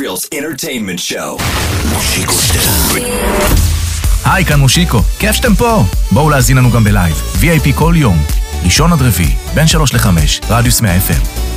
Israel's entertainment show. מושיקו שטרן. היי, כאן מושיקו. כיף שאתם פה. בואו להזין לנו גם בלייב. VIP כל יום. ראשון עד רביעי, בין 3 ל-5, רדיוס 100 FM.